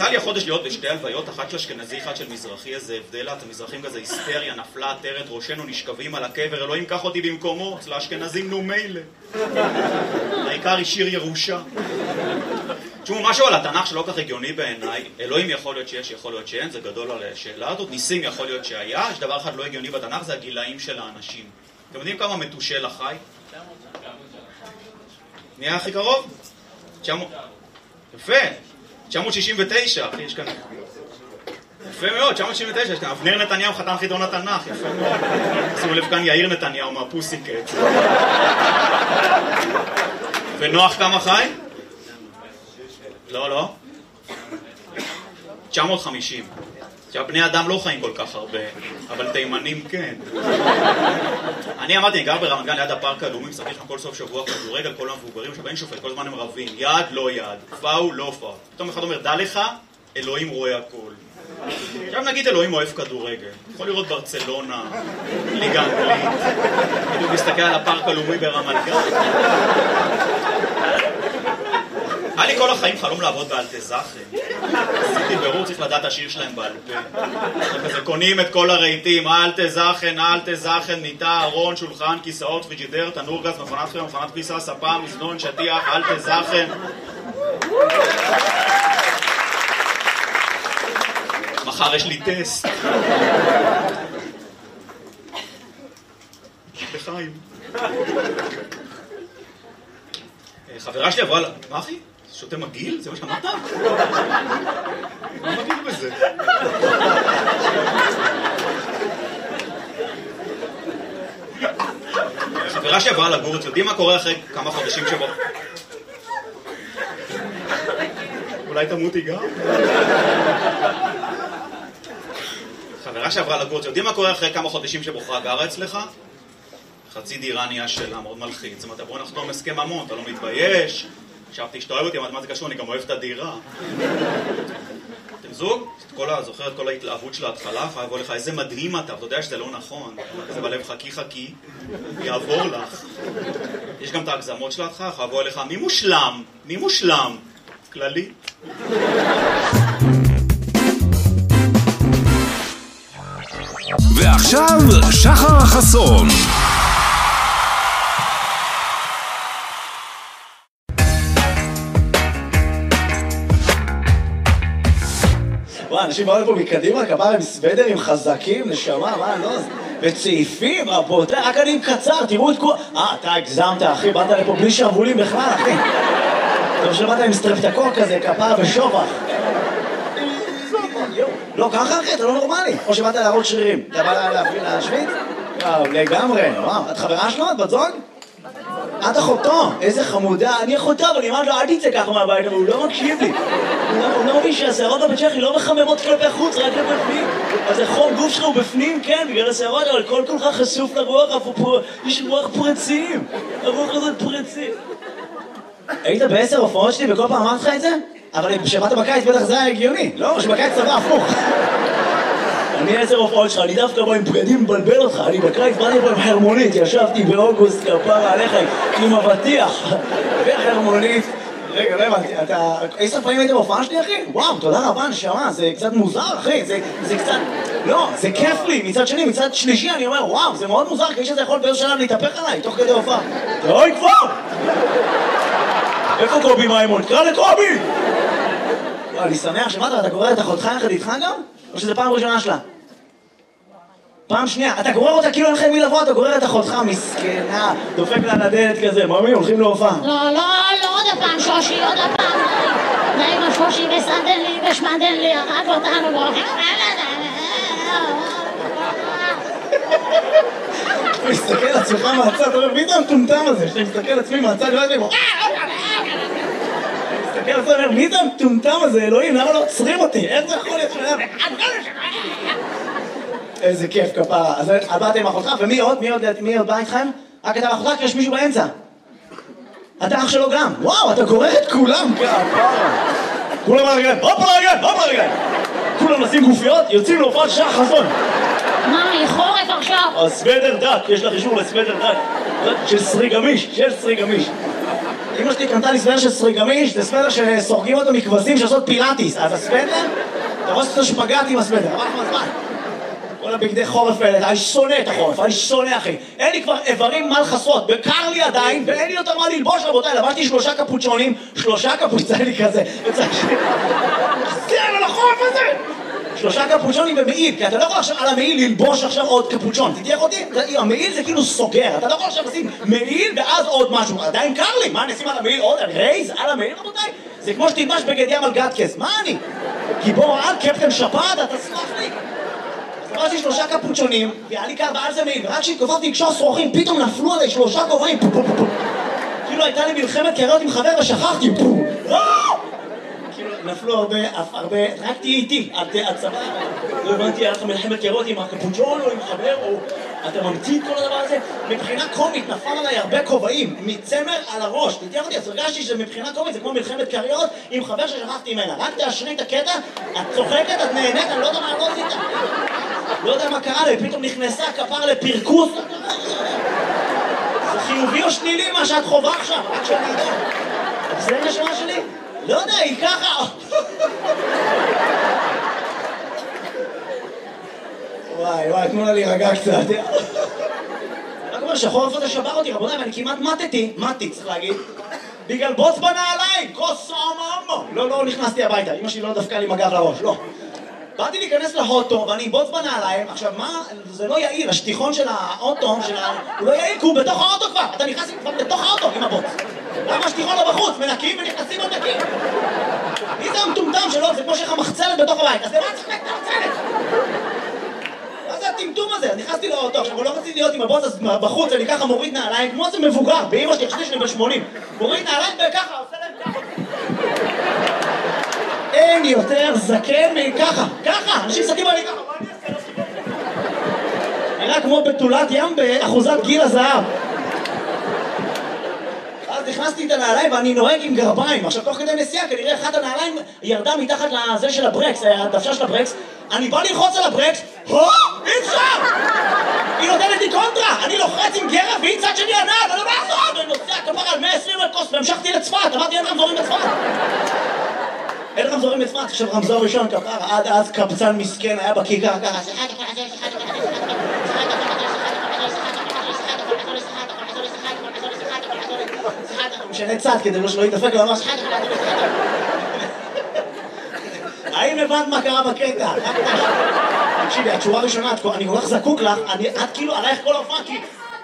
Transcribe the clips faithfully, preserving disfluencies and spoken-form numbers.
יצא לי החודש להיות בשתי הלוויות, אחת של אשכנזי, אחת של מזרחי, איזה הבדל, אתם מזרחים כזה היסטריה, נפלה, עטרת, ראשנו נשכבים על הקבר, אלוהים קח אותי במקומו, אצל האשכנזים נו מילא. העיקר השאיר ירושה. תשמעו, משהו על התנ"ך שלא כך הגיוני בעיניי, אלוהים יכול להיות שיש, יכול להיות שאין, זה גדול על השאלה הזאת, ניסים יכול להיות שהיה, יש דבר אחד לא הגיוני בתנ"ך, זה הגילאים של האנשים. אתם יודעים כמה מתושל החי? נהיה הכי קרוב? יפה, תשע מאות שישים ותשע, אחי, יש כאן... יפה מאוד, תשע מאות שישים ותשע, יש כאן אבנר נתניהו, חתן חידון התנ"ך, יפה מאוד. שימו לב כאן יאיר נתניהו מהפוסיקט. ונוח כמה חי? לא, לא. תשע מאות וחמישים. עכשיו, בני אדם לא חיים כל כך הרבה, אבל תימנים כן. אני אמרתי, אני גר ברמת גן ליד הפארק הלאומי, משחק שם כל סוף שבוע כדורגל, כל המבוגרים, עכשיו אין שופט, כל הזמן הם רבים, יד לא יד, פאול לא פאול. פתאום אחד אומר, דע לך, אלוהים רואה הכל. עכשיו נגיד אלוהים אוהב כדורגל, יכול לראות ברצלונה, ליגה אנגלית, בדיוק מסתכל על הפארק הלאומי ברמת גן. היה לי כל החיים חלום לעבוד באלטזאכן. עשיתי ברור, צריך לדעת השיר שלהם בעל פה. כזה קונים את כל הרהיטים, אלטזאכן, אלטזאכן, מיטה, ארון, שולחן, כיסאות, פריג'ידר, תנור גז, מכונת חיים, מכונת כביסה, ספה, מזנון, שטיח, אלטזאכן. מחר יש לי טסט. לחיים. חברה שלי עברה... מה אחי? שותה מגיל? זה מה שאמרת? מה מגיל בזה? חברה שעברה לגור, אתם יודעים מה קורה אחרי כמה חודשים שבו? אולי תמותי גם? חברה שעברה לגור, אתם יודעים מה קורה אחרי כמה חודשים שבוחרה גרה אצלך? חצי דירה נהיה שלה, מאוד מלחיץ. זאת אומרת, בוא נחתום הסכם ממון, אתה לא מתבייש? חשבתי שאתה אוהב אותי, מה זה קשור? אני גם אוהב את הדירה. אתם זוג? זוכר את כל ההתלהבות של ההתחלה, חייב לבוא לך, איזה מדהים אתה, אתה יודע שזה לא נכון. כזה בלב חכי חכי, יעבור לך. יש גם את ההגזמות שלך, חייב לבוא לך, מי מושלם? מי מושלם? כללי. ועכשיו, שחר חסון. וואי, אנשים באו לפה מקדימה, כפרה עם סוודרים חזקים, נשמה, מה, לא? וצעיפים, רבותיי, רק אני עם קצר, תראו את כל... אה, אתה הגזמת, אחי, באת לפה בלי שרבולים בכלל, אחי. טוב שבאת עם סטרפטקור כזה, כפרה ושובח. לא, ככה, אחי, אתה לא נורמלי. או שבאת להראות שרירים. אתה בא להשוויץ? וואו, לגמרי. וואו, את חברה שלו? את בת זוג? את אחותו, איזה חמודה, אני אחותו, אבל אני אמרת לו, אל תצא ככה מהבית, אבל הוא לא מקשיב לי. הוא לא מבין שהשערות בצ'כי לא מחממות כלפי חוץ, רק בפנים. אז החום גוף שלך הוא בפנים, כן, בגלל השערות, אבל כל כולך חשוף לרוח, יש רוח פרצים. הרוח הזאת פרצים. היית בעשר הופעות שלי וכל פעם אמרת לך את זה? אבל כשבאת בקיץ בטח זה היה הגיוני, לא? שבקיץ צבא הפוך. אני עשר הופעות שלך, אני דווקא בא עם בגדים מבלבל אותך, אני בקיץ באתי פה עם חרמונית, ישבתי באוגוסט כפרה עליך עם אבטיח וחרמונית. רגע, לא הבנתי, אתה... עשר פעמים הייתם בהופעה שלי, אחי? וואו, תודה רבה, נשמה, זה קצת מוזר, אחי, זה, זה קצת... לא, זה כיף לי, מצד שני, מצד שלישי, אני אומר, וואו, זה מאוד מוזר, כי שזה יכול באיזשהו שלב להתהפך עליי, תוך כדי הופעה. אוי, כבר! איפה קובי מימון? קרא לקובי! אני שמח שמעת, אתה גורר את אחותך יחד איתך גם? או שזה פעם ראשונה שלה? פעם שנייה, אתה גורר אותה כאילו אין לכם מי לבוא, אתה גורר את אחותך, מסכנה, דופק לה לדלת כזה, ממי, הולכים להופעה. לא, לא, לא, עוד הפעם שושי, עוד הפעם, די עם השושי וסדן לי ושמדן לי, הרג אותנו, והולכים... אתה מסתכל על עצמך מהצד, אתה אומר, מי זה המטומטם הזה? שאתה מסתכל על עצמי מהצד, לא יודעים, מסתכל על עצמי, אומר, מי זה המטומטם הזה, אלוהים, למה לא עוצרים אותי? איך זה יכול להיות שלהם? איזה כיף כפרה. אז באתם עם אחותך, ומי עוד? מי עוד בא איתכם? רק אתה ואחותך, כי יש מישהו באמצע. אתה אח שלו גם. וואו, אתה גורר את כולם כפרה. כולם על הרגליים, הופ על הרגליים, הופ על הרגליים. כולם נשים גופיות, יוצאים להופעת שחר חסון. מה, היא חורף עכשיו? הסוודר דק, יש לך אישור לסוודר דק. של סרי גמיש, של סרי גמיש. אמא שלי קנתה לי סוודר של סריגמיש, זה סוודר שסורגים אותו מכבשים שעושות פילאטיס, אז הסוודר, אתה רואה שאתה שפגעת עם הסוודר, מה כמו הזמן? כל הבגדי חורף האלה, אני שונא את החורף, אני שונא אחי. אין לי כבר איברים מה לחסות, קר לי עדיין, ואין לי יותר מה ללבוש רבותיי, לבשתי שלושה קפוצ'ונים, שלושה קפוצ'ונים לי כזה, זה על החורף הזה! שלושה קפוצ'ונים במעיל, כי אתה לא יכול עכשיו על המעיל ללבוש עכשיו עוד קפוצ'ון, תתייך אותי? המעיל זה כאילו סוגר, אתה לא יכול עכשיו לשים מעיל ואז עוד משהו, עדיין קר לי, מה נשים על המעיל עוד? רייז על המעיל רבותיי? זה כמו שתלבש בגד ים על גטקס, מה אני? גיבור על קפטן שפעת, אתה סמך לי? אז יש שלושה קפוצ'ונים, והיה לי קר ועל זה מעיל, ורק כשהתקופפתי לקשור שרוכים, פתאום נפלו עליי שלושה כובעים, כאילו הייתה לי מלחמת קריות עם חבר ושכחתי, כאילו נפלו הרבה, הרבה, רק תהיה איתי, עד צבא, לא הבנתי, היה לך מלחמת קריות עם הקפוצ'ון או עם חבר, או אתה ממציא את כל הדבר הזה, מבחינה קומית נפל עליי הרבה כובעים, מצמר על הראש, תתייך אותי, אז הרגשתי שמבחינה קומית זה כמו מלחמת קריות עם חבר ששכחתי ממנה, רק תאשרי את הקטע, את צוחקת, את נהנית, אני לא יודע מה לא עשית. לא יודע מה קרה לי, פתאום נכנסה כפר לפרקוס. זה חיובי או שלילי מה שאת חובה עכשיו, רק שאני יודע. זה נשמה שלי? לא יודע, היא ככה. וואי, וואי, תנו לה להירגע קצת. רק אומר שהחורף הזה שבר אותי, רבותיי, ואני כמעט מתתי, מתי, צריך להגיד. בגלל בוץ בנעליים, כוס עמם. לא, לא נכנסתי הביתה, אמא שלי לא דפקה לי מגב לראש, לא. באתי להיכנס להוטו ואני בוץ בנעליים, עכשיו מה, זה לא יעיל, השטיחון של האוטו, של ה... הוא לא יעיל כי הוא בתוך האוטו כבר, אתה נכנס כבר בתוך האוטו עם הבוץ. למה השטיחון לא בחוץ? מנקים ונכנסים עוד נקים. מי זה המטומטם שלו? זה כמו שיש לך מחצלת בתוך הבית, אז למה צריך את המחצלת? מה זה הטמטום הזה? נכנסתי לאוטו, עכשיו הוא לא רציתי להיות עם הבוץ, אז בחוץ אני ככה מוריד נעליים, כמו איזה מבוגר, באמא שלי, חשבתי שאני בן שמונים. מוריד נעליים וככה, עושה להם ככה. אין יותר זקן מככה, ככה, אנשים מסתכלים עלי ככה, מה אני אעשה? נראה כמו בתולת ים באחוזת גיל הזהב. אז נכנסתי את הנעליים ואני נוהג עם גרביים, עכשיו תוך כדי נסיעה כנראה אחת הנעליים ירדה מתחת לזה של הברקס, הדוושה של הברקס, אני בא ללחוץ על הברקס, הו, אי אפשר! היא נותנת לי קונטרה, אני לוחץ עם גרב והיא צד שלי הנעל, אני לא מעזור! אני נוסע כפר על מאה ועשרים מטוס והמשכתי לצפת, אמרתי אין רמזורים לצפת. אין רמזורים לצפת, עכשיו רמזור ראשון כפר, עד אז קבצן מסכן היה בכיכר ככה, משנה צד כדי שלא יתדפק לו ממש. האם הבנת מה קרה בקטע? תקשיבי, התשורה הראשונה, אני כל כך זקוק לך, את כאילו עלייך כל ההופעה כי...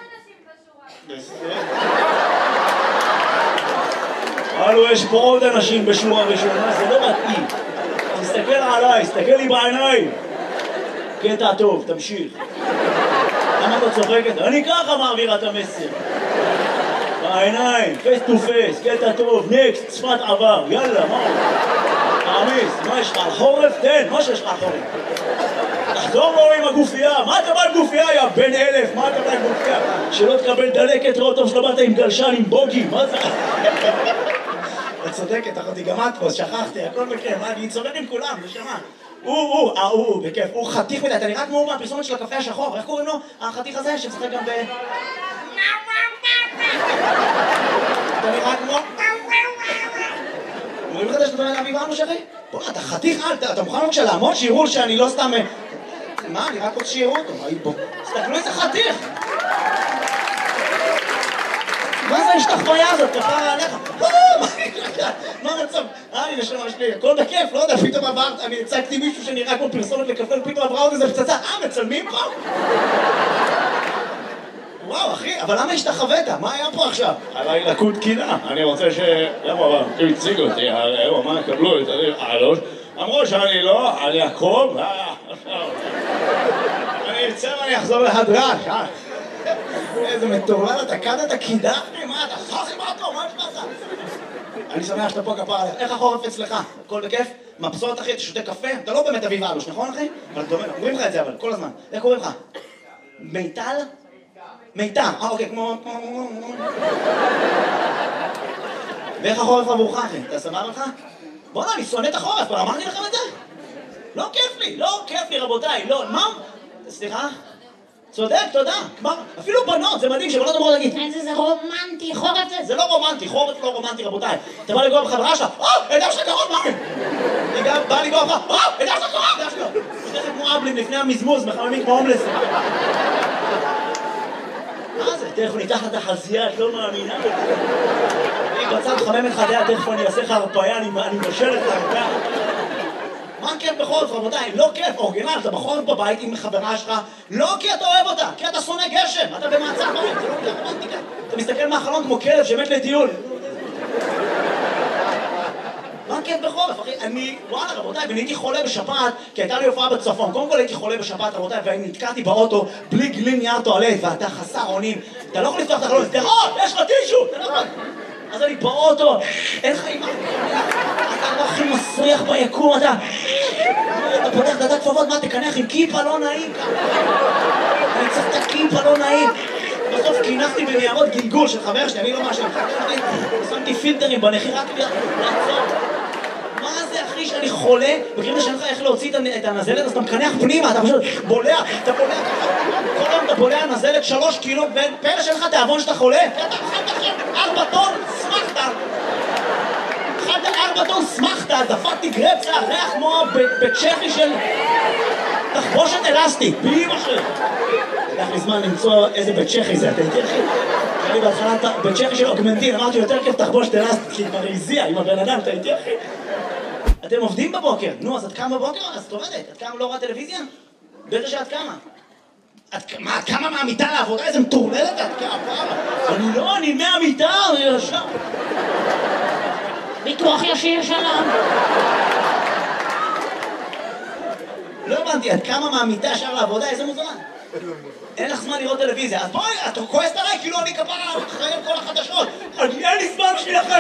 הלו, יש פה עוד אנשים בשורה ראשונה, זה לא מתאים. תסתכל עליי, תסתכל לי בעיניים. קטע טוב, תמשיך. למה אתה צוחקת? אני ככה מעבירה את המסר. בעיניים, פייס טו פייס, קטע טוב, נקסט, צפת עבר, יאללה, מה? תעמיס, מה יש לך? על חורף? תן, מה שיש לך על חורף? תחזור לו עם הגופייה, מה אתה בא עם גופייה, יא בן אלף? מה אתה בא עם גופייה? שלא תקבל דלקת רוב טוב שלא באת עם גלשן, עם בוגי, מה זה? את צודקת, אחותי, גם את פה, שכחתי, הכל בכיף, אני צודק עם כולם, נשמה. הוא, הוא, אה, הוא, הוא, בכיף, הוא חתיך מדי, אתה נראה כמו הוא מהפרסומת של הקפה השחור, איך קוראים לו? החתיך הזה שצריך גם ב... אתה נראה כמו... אומרים לך שאתה בן אביב עמוש אחי? בוא, אתה חתיך על, אתה מוכן בבקשה לעמוד שיראו שאני לא סתם... מה, אני רק עוד שיראו אותו, בוא, תסתכלו איזה חתיך! מה זה השתחוויה הזאת, כפרה עליך? מה המצב? אה, אני נשמה שלי, הכל בכיף, לא יודע, פתאום עברת, אני הצגתי מישהו שנראה כמו פרסומת לקפה, פתאום עברה עוד איזה פצצה, אה, מצלמים פה? וואו, אחי, אבל למה השתחווית? מה היה פה עכשיו? עליי לקוד קינה, אני רוצה ש... למה, אבל, הם הציגו אותי, הלו, מה, קבלו את העלות? אמרו שאני לא, אני אקרוב, אני אצא ואני אחזור להדרש, אה? איזה מטורלל, אתה קד את הקידה, אחי, מה, אתה סחי מה אותו, מה יש לך? אני שמח שאתה פה כפר עליך, איך החורף אצלך? הכל בכיף? מבסוט אחי, אתה שותה קפה? אתה לא באמת אביב אלוש, נכון אחי? אבל אתה אומר, אומרים לך את זה אבל, כל הזמן. איך קוראים לך? מיטל? מיטל, אה אוקיי, כמו... ואיך החורף עבורך אחי? אתה סבבה לך? בוא'נה, אני שונא את החורף, אבל אמרתי לכם את זה? לא כיף לי, לא כיף לי רבותיי, לא, מה? סליחה? צודק, תודה. כבר, אפילו בנות, זה מדהים שבנות אמרו להגיד. איזה זה רומנטי, חורף זה... זה לא רומנטי, חורף לא רומנטי, רבותיי. אתה בא לגוע בחברה שלך, או, הידע שלך קרוב, מה? אני גם בא לגוע בך, או, הידע שלך קרוב, הידע שלך. זה כמו אבלים לפני המזמוז, מחממים כמו הומלס. מה זה? תכף ניתח את החזייה, את לא מאמינה. אני בצד חמם את חדיה, תכף אני אעשה לך הרפאיה, אני מבשל את הרפאיה. מה כיף בחורף, רבותיי? לא כיף, אורגינל, אתה בחורף בבית עם חברה שלך, לא כי אתה אוהב אותה, כי אתה שונא גשם, אתה במעצר בית, זה לא כיף רומנטיקה. אתה מסתכל מהחלון כמו כלב שמת לטיול. מה כיף בחורף, אחי? אני, וואלה, רבותיי, ואני הייתי חולה בשפעת, כי הייתה לי הופעה בצפון. קודם כל הייתי חולה בשפעת, רבותיי, ואני נתקעתי באוטו בלי גלין נייר טואלט, ואתה חסר אונים. אתה לא יכול לפתוח את החלון, זה תראה, יש לך טישו, אתה לא יכול. אז אני באוטו, אין לך אימא, אתה לא הכי מסריח ביקום, אתה... אתה פותח דעת כפפות, מה, תקנח עם כיפה לא נעים ככה. אני צריך את הכיפה לא נעים. בסוף כינחתי בניירות גלגול של חבר שלי, אני לא משהו, שמתי פילטרים בנחי רק לעצור. מה זה אחי שאני חולה, בקריב שאין לך איך להוציא את הנזלת, אז אתה מקנח פנימה, אתה פשוט בולע, אתה בולע ככה, כל היום אתה בולע נזלת שלוש קילו, ופלא שאין לך תיאבון שאתה חולה, כי אתה אכלת עכשיו ארבע טון, סמכת, אכלת ארבע טון, סמכת, דפקתי גרפסה, ריח כמו בצ'כי של תחבושת אלסטית, באמא שלי. לקח לי זמן למצוא איזה בצ'כי זה, אתה איתי אחי? אני בהתחלה בצ'כי של אוגמנטין, אמרתי יותר כיף תחבושת אלסטית, כי היא כבר הזיעה עם הבן אדם, אתה איתי אחי? אתם עובדים בבוקר, נו, אז את קמה בבוקר? אז את עובדת, את קמה לא רואה טלוויזיה? בטח שאת קמה. מה, את קמה מהמיטה לעבודה? איזה מטורללת את קמה? אני לא, אני מהמיטה, אני ישר. ביטוח ישיר שלום. לא הבנתי, את קמה מהמיטה ישר לעבודה? איזה מוזמן? אין לך זמן לראות טלוויזיה, אז בואי, את כועסת עליי, כאילו אני כפרה אחרי כל החדשות. אני אין לי זמן בשבילכם!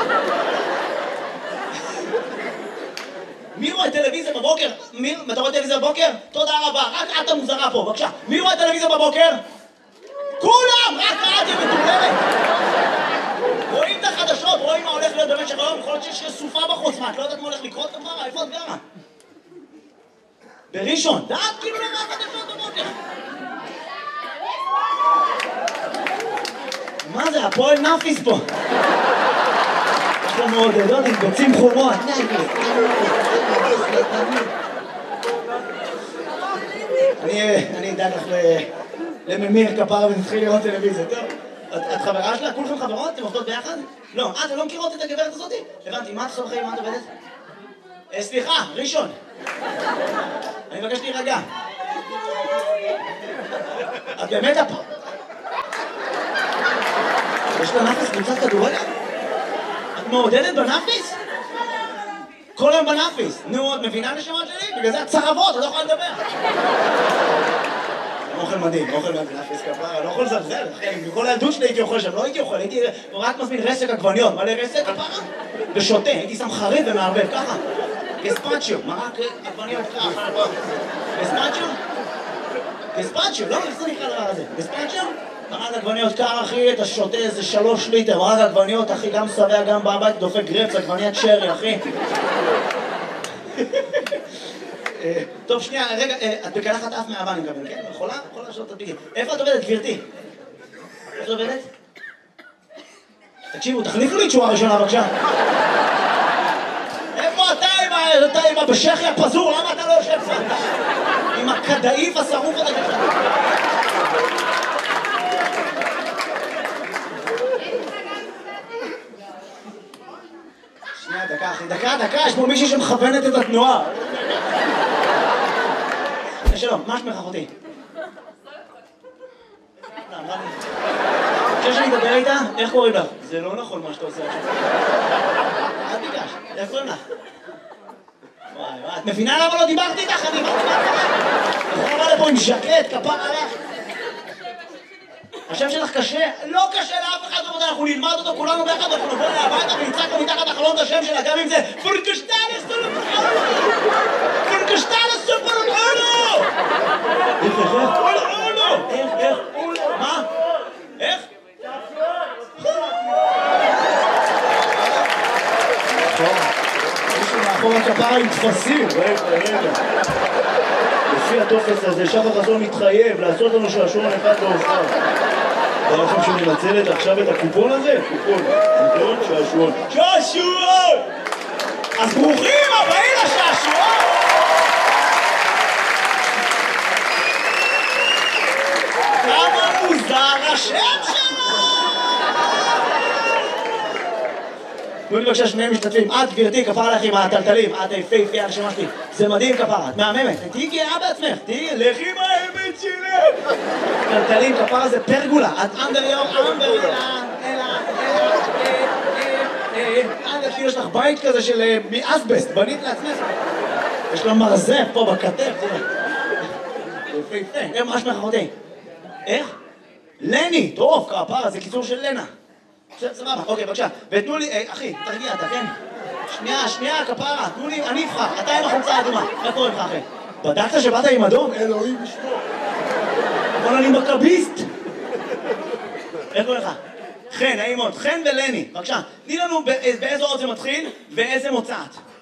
מי רואה טלוויזיה בבוקר? מי, אתה רואה טלוויזיה בבוקר? תודה רבה, רק את המוזרה פה, בבקשה. מי רואה טלוויזיה בבוקר? כולם! רק את היא מטורללת! רואים את החדשות, רואים מה הולך להיות במשך היום, יכול להיות שיש סופה בחוץ, מה, את לא יודעת מה הולך לקרות כפרה? איפה את גרה? בראשון, דעת כאילו למה החדשות בבוקר? מה זה, הפועל נאפיס פה? יש לו מעודדות עם ביצים חומות. אני אדאג לך לממיר כפרה ונתחיל לראות טלוויזיה, טוב? את חברה שלה? כולכם חברות? אתם עובדות ביחד? לא, אה, אתם לא מכירות את הגברת הזאתי? הבנתי, מה את חלחי, מה את עובדת? סליחה, ראשון. אני מבקש להירגע. את באמת הפ... יש לה נאפיס קבוצת כדורגל? את מעודדת בנאפיס? כל היום בנאפיס. נו, את מבינה נשמות שלי? בגלל זה את צרבות, את לא יכולה לדבר. אוכל מדהים, אוכל מדהים, נאפיס כפרה, אני לא יכול לזלזל, אחי. בכל הילדות שלי הייתי אוכל שם, לא הייתי אוכל, הייתי רק מזמין רסק עגבניות. מה לרסק? כפרה? ושותה, הייתי שם חריף ומערבב, ככה. גספצ'יו, מרק עגבניות ככה. גספצ'יו? גספצ'יו, לא? איך זה נקרא דבר הזה? גספצ'יו? מרק עגבניות קר, אחי, אתה שותה איזה שלוש ליטר, מרק עגבניות, אחי, גם שבע, גם בבית, דופק גרפס, עגבניית שרי, אחי. טוב, שנייה, רגע, את בקלחת אף מהאבא, אני מקבל, כן? יכולה? יכולה לשאול את הדביקים. איפה את עובדת, גברתי? איפה את עובדת? תקשיבו, תחליפו לי תשובה ראשונה, בבקשה. איפה אתה עם הבשכי הפזור? למה אתה לא יושב פה? עם הכדאיף השרוף הזה ככה. שנייה, דקה, אחי, דקה, דקה, יש פה מישהי שמכוונת את התנועה. שלום, מה שמך אחותי? חושב שאני אדבר איתה? איך קוראים לך? זה לא נכון מה שאתה עושה עכשיו. אל תיגש, איך קוראים לך? וואי וואי, את מבינה למה לא דיברתי איתך? אני אמרתי לך. אתה בא לפה עם ז'קט, כפר עליך. השם שלך קשה? לא קשה לאף אחד, אנחנו נלמד אותו כולנו ביחד, אנחנו נבוא אליה הביתה ונצעק לו מתחת החלון את השם שלה, גם אם זה פורקשטל סופר חולו! פורקשטל סופר חולו! איך, איך, איך? איך, איך? מה? איך? מישהו מאחור הכפרה עם תפסים, רגע, רגע. לפי הטופס הזה, שחר חסון מתחייב לעשות לנו שעשועון אחד באופן. אתה לכם שהוא מנצלת עכשיו את הקופון הזה? קופון, קופון, שעשועון. שעשועון! אז ברוכים הבאים לשעשועון! כמה מוזר השם שלו! תנו לי בבקשה שני משתתפים. את, גברתי, כפרה לך עם הטלטלים. את היפהפייה הנשמה שלי. זה מדהים כפרה, את מהממת. תהיי גאה בעצמך. תהיי, לכי עם האמת שלך. טלטלים, כפרה זה פרגולה. את אנדר יום, אנדר יום, אלא, אלא, אנדר, יש לך בית כזה של מאסבסט. בנית לעצמך. יש לה מרזב פה בכתף. יפהפה. הם ממש מחרותי. איך? לני. טוב, כפרה, זה קיצור של לנה. סבבה, אוקיי, בבקשה. ותנו לי, אחי, תרגיע אתה, כן? שנייה, שנייה, כפרה, תנו לי, אני אבחר. אתה עם החולצה האדומה. מה קורה לך, אחי? בדקת שבאת עם אדום? אלוהים לשמור. אבל אני מכביסט. איך קורה לך? חן, נעים מאוד. חן ולני, בבקשה. תני לנו באיזו אות זה מתחיל ואיזה מוצאת.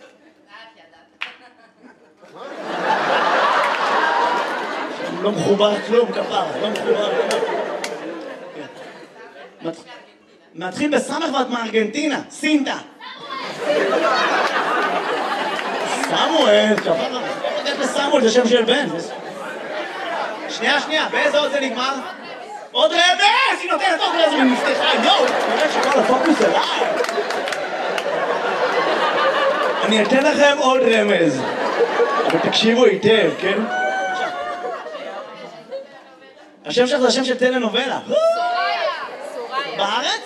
לא מחובר כלום, כפרה, לא מחובר כלום. מתחיל בסמך ואת מארגנטינה, סינטה. סמואל, כפרה. איך לסמואל, זה שם של בן. שנייה, שנייה, באיזה עוד זה נגמר? עוד רמז! היא נותנת עוד רמז ונפתחה, יואו! נראה שכל הפוקוס אליי. אני אתן לכם עוד רמז. אבל תקשיבו היטב, כן? השם שלך זה השם של טלנובלה. בארץ?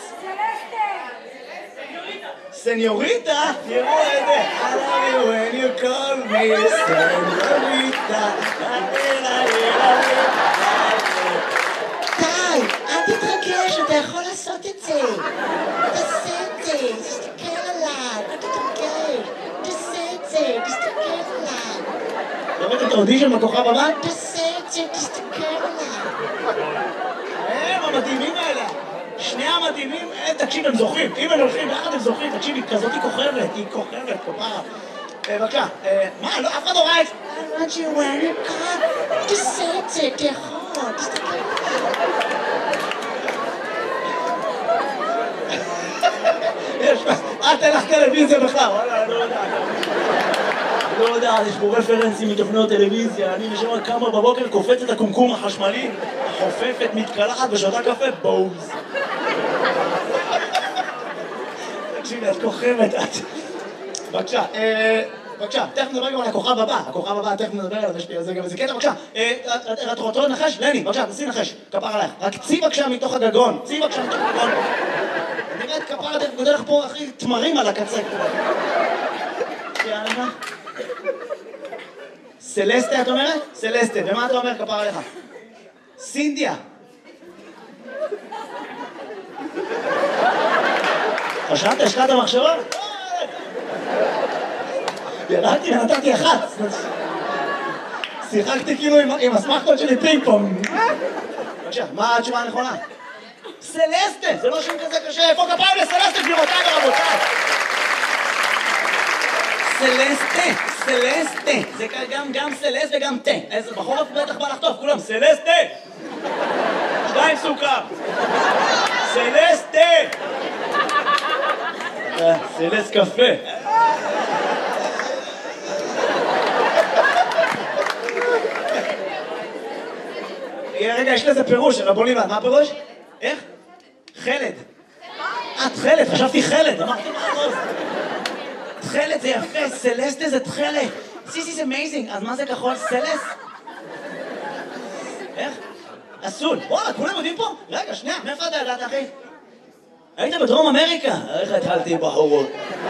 סניוריטה, תראו את זה. I love you when you call me סניוריטה. די, אל תתרגש, אתה יכול לעשות את זה. תעשה את זה, תסתכל עליי, אל תתרגש. תעשה את זה, תסתכל עליי. לראות את האודישן בכוכב הבא? תעשה את זה, תסתכל עליי. הם המדהימים האלה. שני המדהימים, תקשיב, הם זוכים. אם הם הולכים ביחד הם זוכים, תקשיב, היא כזאת היא כוכבת, היא כוכבת, כפרה. בבקשה, מה, לא, אף אחד לא ראה את זה. I want you when you call. תעשה את זה, אתה יכול, תסתכל עליי. אל תלך טלוויזיה בכלל, וואלה, לא יודעת. לא יודעת, יש פה רפרנסים מתוכניות טלוויזיה, אני נשמע כמה בבוקר קופץ את הקומקום החשמלי, חופפת, מתקלחת ושותה קפה, בוז. תקשיבי, את כוכבת, את. בבקשה, בבקשה, תכף נדבר גם על הכוכב הבא, הכוכב הבא, תכף נדבר עליו, יש לי על זה גם איזה קטע, בבקשה. את רוצה לנחש? לני, בבקשה, תנסי לנחש, כפר עלייך. רק צי בבקשה מתוך הגגון, צי בבקשה מתוך הגגון. נראה את כפר, אתה גודל לך פה, אחי, תמרים על הקצה. יאללה. סלסטה, את אומרת? סלסטה, ומה אתה אומר, כפר עליך? סינדיה. חשבת, השקעת מחשבה? ירדתי ונתתי אחת. שיחקתי כאילו עם הסמכות שלי פינג פונג. בבקשה, מה התשובה הנכונה? סלסטה, זה לא שם כזה קשה. איפה כפיים לסלסטה, גבירותיי ורבותיי? סלסטה, סלסטה. זה גם גם סלסט וגם תה. איזה בחורף בטח בא לחטוף, כולם סלסטה. שתיים סוכר. סלסטה. סלסט קפה. רגע, יש לזה פירוש, רבוני, מה הפירוש? איך? חלד. את חלד, חשבתי חלד, אמרתי מה הראש? תחלת זה יפה, סלסטה זה תחלת. This is amazing. אז מה זה כחול? סלס? איך? אסול. וואלה, כולם יודעים פה? רגע, שנייה, מאיפה אתה ידעת, אחי? היית בדרום אמריקה? איך התחלתי בחורות?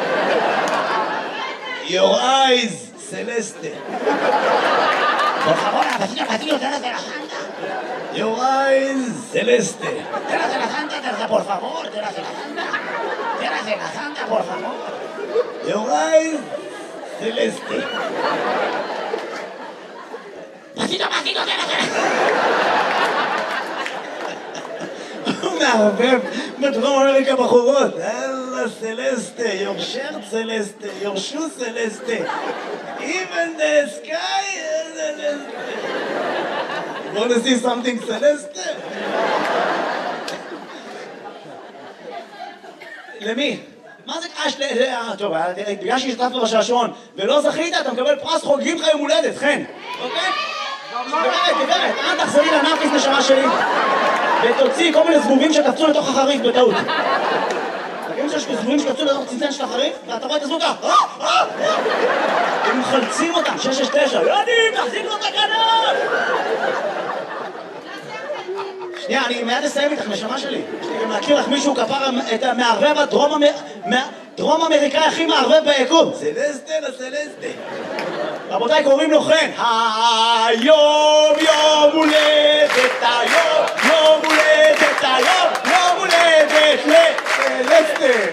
Your eyes, סלסטה. por favor, vecino, vecino, te de la santa. Your eyes, celeste. Te de la santa, te por favor, te de la santa. Te de la santa, por favor. Your eyes, celeste. Vecino, vecino, te de la הוא מערבב בדרום אמריקה בחורות. אללה סלסטה, your shirt סלסטה, your shoe סלסטה. Even the sky is סלסטה. wanna see something Celeste? למי? מה זה קש? טוב, בגלל שהשתתפת בשעשועון ולא זכית, אתה מקבל פרס חוגגים לך יום הולדת, חן. אוקיי? גברת, גברת, אל תחזרי לנאפיס נשמה שלי ותוציא כל מיני זבובים שקפצו לתוך החריף בטעות. תגידו שיש זבובים שקפצו לתוך צנצן של החריף ואתה רואה את הזבוב ככה הם מחלצים אותם, שש שש תשע יודעים, תחזיק לו את הכנף! שנייה, אני מיד אסיים איתך, נשמה שלי. יש לי גם להכיר לך מישהו כפר את המערבב הדרום אמריקאי הכי מערבב ביקום. סלסטה לסלסטה. רבותיי, קוראים לו חן. היום יום הולדת, היום יום הולדת, היום יום הולדת לסלסטה.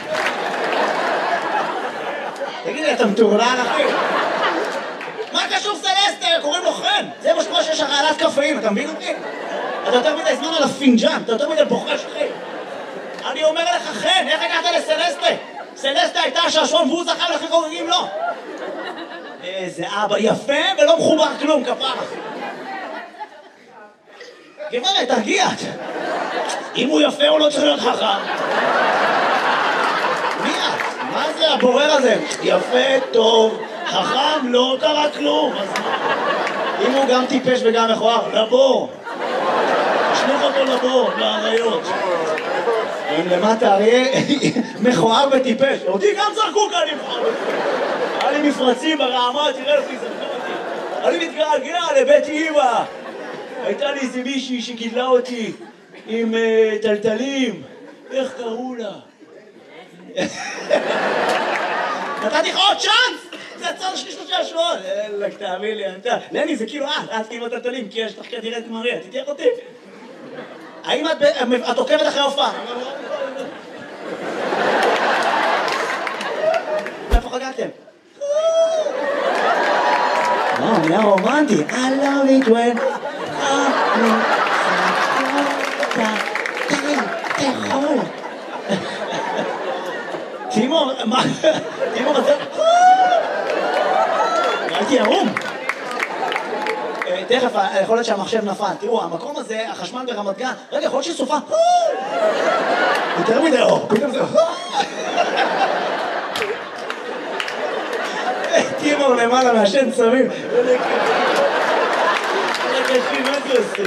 תגיד לי, אתה מטורלל אחי? מה קשור סלסטה? קוראים לו חן. זה מה שקורה שיש הרעלת קפאים, אתה מבין אותי? אתה יותר מדי זמן על הפינג'אן, אתה יותר מדי בוחש אחי. אני אומר לך חן, איך הגעת לסלסטה? סלסטה הייתה השעשועון והוא זכה ולכן חוגגים לו. איזה אבא יפה ולא מחובר כלום, כפרה. גברת, תרגיעת. אם הוא יפה הוא לא צריך להיות חכם. מי את? מה זה הבורר הזה? יפה, טוב, חכם, לא קרה כלום. אם הוא גם טיפש וגם מכוער, לבור. תשלוח אותו לבור, לאריות. אם למטה אריה מכוער וטיפש. אותי גם זרקו כאן עם חבר. היה לי מפרצים ברעמה, תראה לפי זרקו אותי. אני מתגעגע לבית אמא. הייתה לי איזה מישהי שגידלה אותי עם טלטלים. איך קראו לה? נתתי לך עוד צ'אנס! זה הצד שלי שלושה שבועות! אלק, תאמין לי, אתה... לני, זה כאילו את, את כאילו טלטלים, כי יש לך כדירת מריה, תתייך אותי. האם את עוקבת אחרי הופעה? איפה חגגתם? וואו, נהיה רומנטי. I love it when... די, תאכול. תימור, מה? תימור, אתה... הייתי ערום. תכף, יכול להיות שהמחשב נפל. תראו, המקום הזה, החשמל ברמת גן, רגע, יכול להיות שהיא סופה. יותר מדי אור, פתאום זה... תימור למעלה מהשן צמים. רגע, שי, מה זה עושה?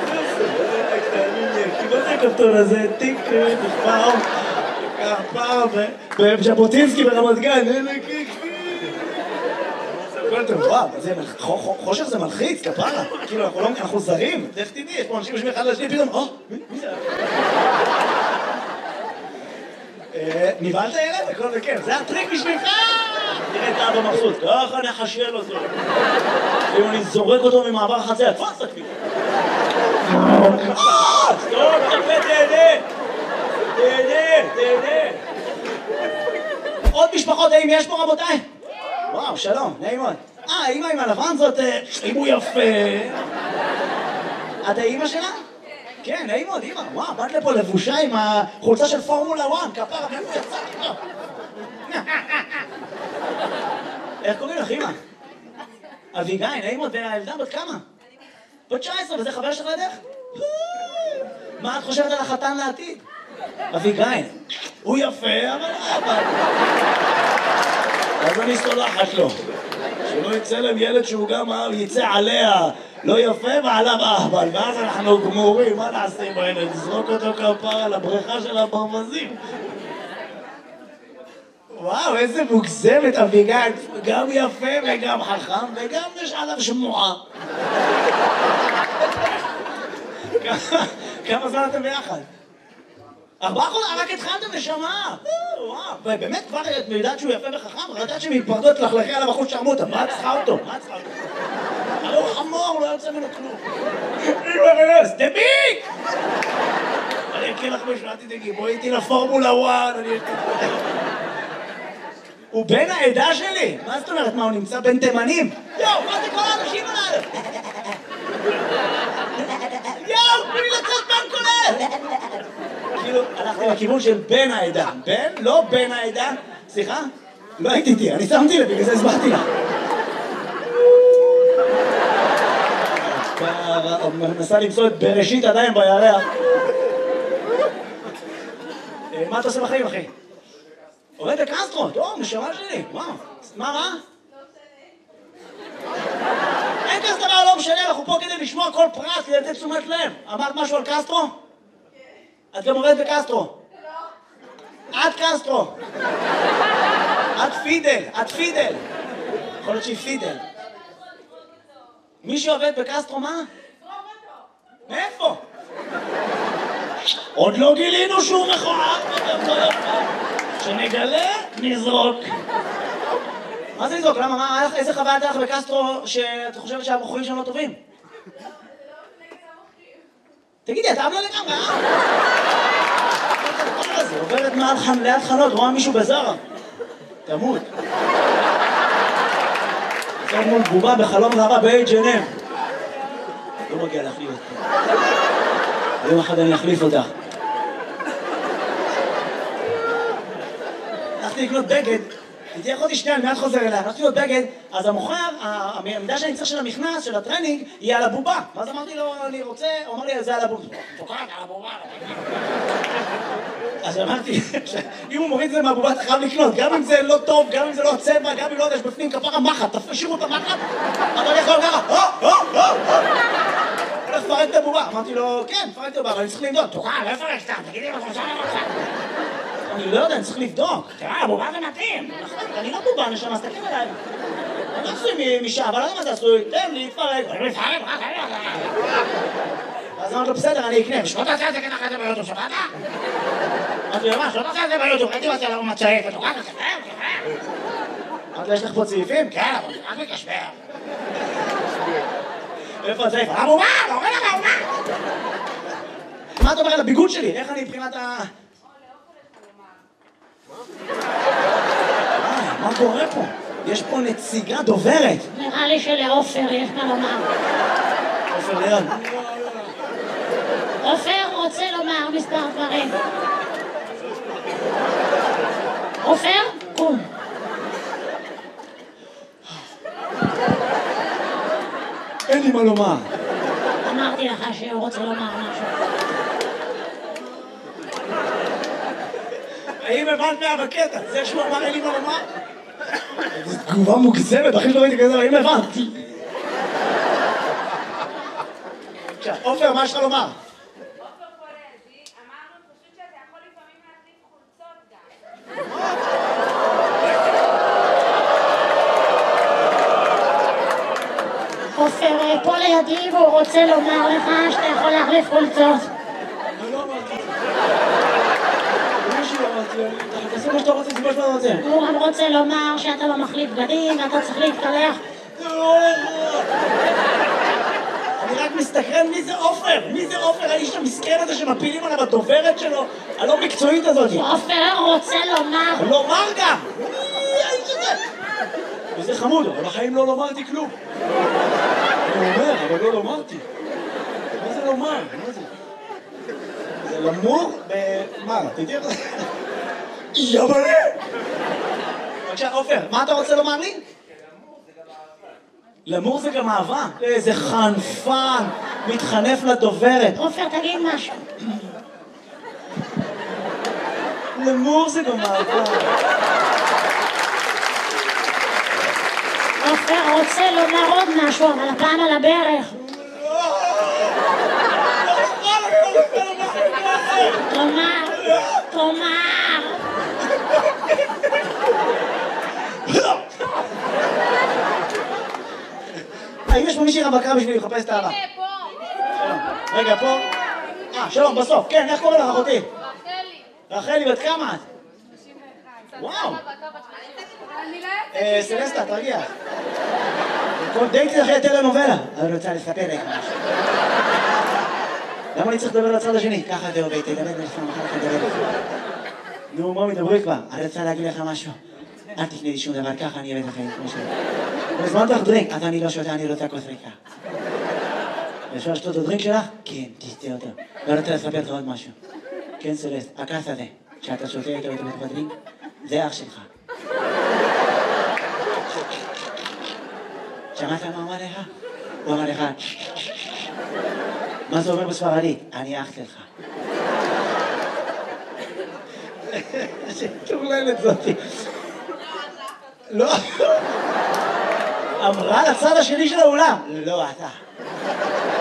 מה זה הכפתור הזה? טיק, פעם, פעם, בז'בוטינסקי ברמת גן. וואו, חושך זה מלחיץ, כפרה. כאילו, אנחנו זרים. איך תדעי, יש פה אנשים יושבים אחד לשני, פתאום, או, מי זה? נבהלת ילד? הכל בכיף. זה הטריק בשבילך! תראה את אבא מבסוט, ככה נחשל אותו. אם אני זורק אותו ממעבר חצר, תפוס אותי. סטופ, תפה, תהנה! תהנה, תהנה! עוד משפחות, האם יש פה רבותיי? וואו, שלום, נעים מאוד. אה, האמא עם הלבן זאת, אם הוא יפה. את האמא שלה? כן, נעים מאוד, אמא. וואו, באת לפה לבושה עם החולצה של פורמולה אחת, כפרה, ואיפה יצאתי פה? איך קוראים לך, אמא? אביגי, נעים מאוד, והילדה בת כמה? בת תשע עשרה, וזה חבר שלך לידך? מה את חושבת על החתן לעתיד? אביגי, הוא יפה, אבל אבל... אז אני סולחת לו. שלא יצא להם ילד שהוא גם יצא עליה לא יפה ועליו אהבל, ואז אנחנו גמורים, מה נעשה עם הילד? נזרוק אותו כפר על הבריכה של הברווזים. וואו, איזה מוגזמת אביגי, גם יפה וגם חכם וגם יש עליו שמועה. כמה זמן אתם ביחד? ארבעה חודשים, רק התחלתם נשמה. וואו, באמת כבר את יודעת שהוא יפה וחכם, רק יודעת שמתפרדות לחלכי עליו אחוז שרמוטה. מה את צריכה אותו? מה את צריכה אותו? הרי הוא חמור, לא יוצא ממנו כלום. אמא רס, דביק! אני אקריא לך משהו, אל תדאגי, בואי איתי לפורמולה אחת, אני אקריא. הוא בן העדה שלי? מה זאת אומרת? מה, הוא נמצא בין תימנים? יואו, מה זה כל האנשים עליו? יואו, תנו לי לצאת בן כולל! כאילו, הלכתי לכיוון של בן העדה. בן? לא בן העדה. סליחה? לא הייתי איתי, אני שמתי לב, בגלל זה הסברתי לה. מנסה למצוא את בראשית עדיין בירח. מה אתה עושה בחיים, אחי? עובד בקסטרו, טוב, נשמה שלי, וואו. מה רע? אין כזה דבר, לא משנה, אנחנו פה כדי לשמוע כל פרט, כדי לתת תשומת לב. אמרת משהו על קסטרו? את גם עובדת בקסטרו. את קסטרו. את פידל, את פידל. יכול להיות שהיא פידל. מי שעובד בקסטרו, מה? מאיפה? עוד לא גילינו שום מכוער. שנגלה, נזרוק. מה זה לזרוק? למה? מה? איזה חוויה הייתה לך בקסטרו שאת חושבת שהבחורים שם לא טובים? תגידי, אתה אבלה לגמרי, אה? זה עוברת מעל ליד חנות, רואה מישהו בזרה. תמות. זה מול בובה בחלום רבה ב-אייץ' אנד אם. לא מגיע להחליף אותך. יום אחד אני אחליף אותך. הלכתי לקנות בגד, הייתי יכולתי שנייה, אני מיד חוזר אליה, הלכתי לקנות בגד, אז המוכר, העמדה שאני צריך של המכנס, של הטרנינג, היא על הבובה. ואז אמרתי לו, אני רוצה, הוא אמר לי, זה על הבובה. תוקעת על הבובה. אז אמרתי, אם הוא מוריד את זה מהבובה, אתה חייב לקנות, גם אם זה לא טוב, גם אם זה לא הצבע, גם אם לא יודע, יש בפנים כפרה מחט, תשאירו את המחט, אתה הולך לו ככה, הו, הו, הו, הולך לפרק את הבובה. אמרתי לו, כן, פרק את הבובה, אבל אני צריך לבדוק. תוקעת, לא יפרק סתם, תגידי לו, תשאר לך. אני לא יודע, אני צריך לבדוק. תראה, הבובה זה מתאים. אני לא בובה, נשמה, אז תקן עליי. אני עשוי משעה, אבל לא יודע מה זה עשוי. תן לי, תפרק. אני מתפרק, רק אני אז אמרתי לו, בסדר, אני אקנה. שלא תעשה את זה ככה אחרי זה ביוטיוב, שבאת? אמרתי לו, מה, שלא תעשה את זה ביוטיוב. הייתי מצא לנו מצעית, ותוקעת, תקרב, תקרב. אמרתי לו, יש לך פה צעיפים? כן, אבל רק מקשבר. איפה הצעיף? הבובה, לא רואה לך הבובה. מה אתה אומר על הביגוד שלי? איך אני מבחינת ה... מה קורה פה? יש פה נציגה דוברת. נראה לי שלעופר יש מה לומר. עופר ליד. עופר רוצה לומר מספר דברים. עופר, קום. אין לי מה לומר. אמרתי לך שהוא רוצה לומר משהו. האם הבנת מה בקטע? זה שהוא אמר אין לי מה לומר? זו תגובה מוגזמת, אחי שלא ראיתי כזה, האם הבנת? עופר, מה יש לך לומר? עופר פולזי, אמרנו פשוט שאתה יכול לפעמים להחליף חולצות גם. עופר פה לידי והוא רוצה לומר לך שאתה יכול להחליף חולצות. אני לא אמרתי את זה. מישהו אמרתי, אתה תעשה מה שאתה רוצה, זה מה שאתה רוצה. הוא גם רוצה לומר שאתה לא מחליף בגדים ואתה צריך להתקלח. אני רק מסתכרן מי זה עופר, מי זה עופר, האיש המסכן הזה שמפילים עליו הדוברת שלו, הלא מקצועית הזאת. עופר רוצה לומר. לומר גם! מי האיש הזה? וזה חמוד, אבל בחיים לא לומרתי כלום. אני אומר, אבל לא לומרתי. מה זה לומר? מה זה? זה למור ב... מה? תדעי איך זה? יבלה! בבקשה, עופר, מה אתה רוצה לומר לי? למור זה גם אהבה. איזה חנפן, מתחנף לדוברת. עופר, תגיד משהו. למור זה גם אהבה. עופר רוצה לומר עוד משהו, אבל הפעם על הברך. תאמר, תאמר. האם יש פה מישהי רווקה בשביל לחפש את האהבה? הנה, פה. רגע, פה. אה, שלום, בסוף. כן, איך קוראים לך אחותי? רחלי. רחלי, בת כמה את? שלושים ואחת. וואו. אני לא אה, יוצאת. סלסטה, תרגיע. כל דייט אחרי יותר לנובלה. אני רוצה לספר לך משהו. למה אני צריך לדבר לצד השני? ככה זה עובד, תדבר לפעמים אחר כך תדבר. נו, מה מדברי כבר? אני רוצה להגיד לך משהו. אל תקנה לי שום דבר, ככה אני אוהב לכם. הזמנת לך דרינק, אז אני לא שותה, אני רוצה כוס ריקה. אפשר לשתות את הדרינק שלך? כן, תשתה אותו. ואני רוצה לספר לך עוד משהו. כן, סלסט, הכס הזה, שאתה שותה איתו בתוך הדרינק, זה אח שלך. שמעת מה הוא אמר לך? הוא אמר לך, מה זה אומר בספרדית? אני אכתי לך. שטורללת זאתי. לא. אמרה לצד השני של האולם. לא, אתה.